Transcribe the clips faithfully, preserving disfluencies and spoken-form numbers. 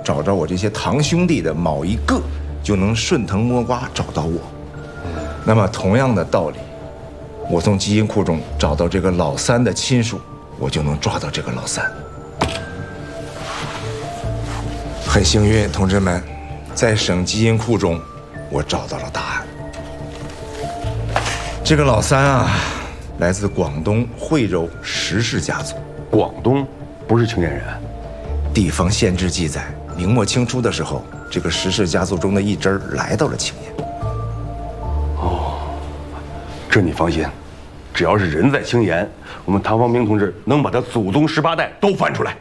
找着我这些堂兄弟的某一个，就能顺藤摸瓜找到我。那么同样的道理，我从基因库中找到这个老三的亲属，我就能抓到这个老三。很幸运，同志们，在省基因库中，我找到了答案。这个老三啊，来自广东惠州石氏家族。 广东不是青年人。 地方县志记载，明末清初的时候，这个石氏家族中的一支来到了青年。 哦，这你放心，只要是人在青岩，我们唐方明同志能把他祖宗十八代都翻出来。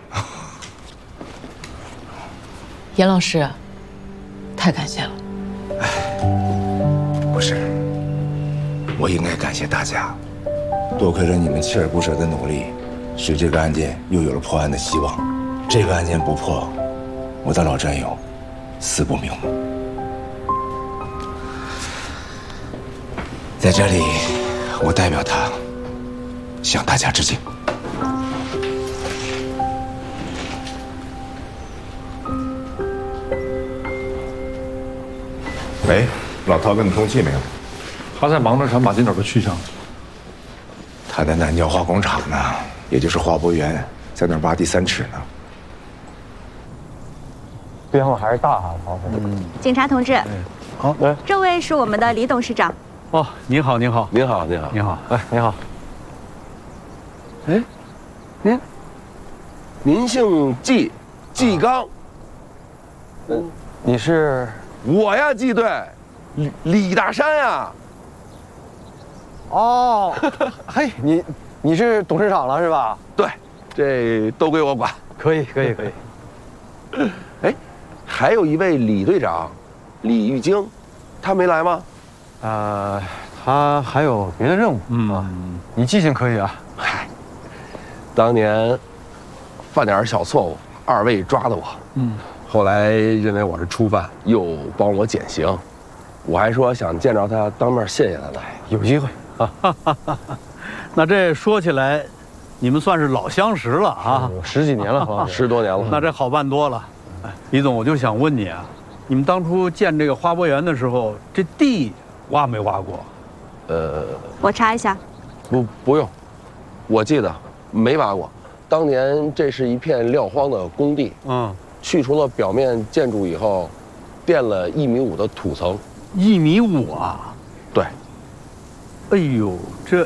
严老师，太感谢了。 哎，不是，我应该感谢大家，多亏了你们锲而不舍的努力，使这个案件又有了破案的希望。这个案件不破，我的老战友死不瞑目。在这里，我代表他向大家致敬。喂，老陶跟你通气没有？ 他在忙着查马金斗的去向。 他在南郊化工厂呢，也就是华博园，在那儿挖第三尺呢。 变化还是大哈，陶嗯。 警察同志， 好，来， 这位是我们的李董事长。 哦，你好，你好， 您好，您好， 你好，哎，你好。哎，您， 您姓季，季刚。 嗯，你是？ 我呀，季队，李李大山呀。 哦，嘿，你你是董事长了是吧？ 对，这都归我管。 可以，可以，可以。 哎，还有一位李队长，李玉京，他没来吗？ 呃，他还有别的任务。嗯啊，你记性可以啊。 嗨，当年犯点小错误，二位抓的我。嗯。后来认为我是初犯，又帮我减刑，我还说想见着他当面谢谢他呢。 有机会啊！那这说起来，你们算是老相识了啊，十几年了， 十多年了。 那这好办多了。李总，我就想问你啊，你们当初建这个花博园的时候，这地挖没挖过？ 呃， 我查一下。 不，不用，我记得没挖过。当年这是一片撂荒的工地。嗯。去除了表面建筑以后，垫了一米五的土层。 一米五啊？ 对。 哎呦，这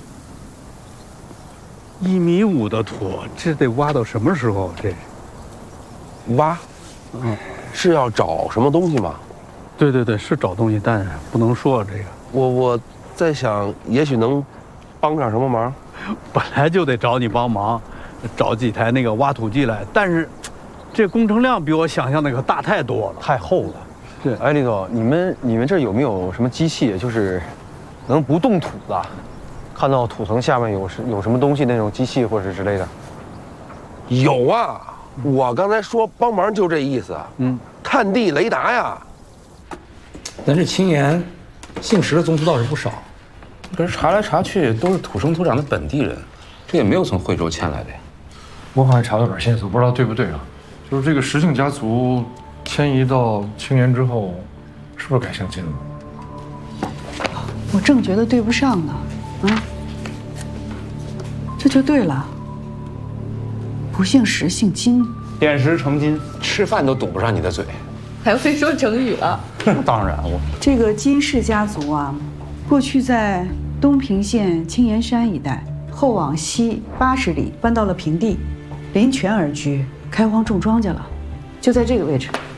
一米五的土，这得挖到什么时候？这挖？嗯，是要找什么东西吗？ 对对对，是找东西，但不能说这个。 我我在想，也许能帮上什么忙。 本来就得找你帮忙，找几台那个挖土机来，但是。这工程量比我想象的可大太多了， 太厚了。 是， 哎，李总，你们你们这有没有什么机器，就是能不动土的，看到土层下面有什有什么东西那种机器或者之类的？ 有啊，我刚才说帮忙就这意思。嗯，探地雷达呀。 咱这青岩姓石的宗族倒是不少，可是查来查去都是土生土长的本地人，这也没有从惠州迁来的呀。 我好像查到点线索，不知道对不对啊？就是这个石姓家族迁移到青岩之后，是不是改姓金了？ 我正觉得对不上呢，啊，这就对了，不姓石，姓金， 点石成金，吃饭都堵不上你的嘴， 还会说成语了？ 那当然，我这个金氏家族啊，过去在东平县青岩山一带，后往西八十里搬到了平地，临泉而居。开荒种庄稼了，就在这个位置。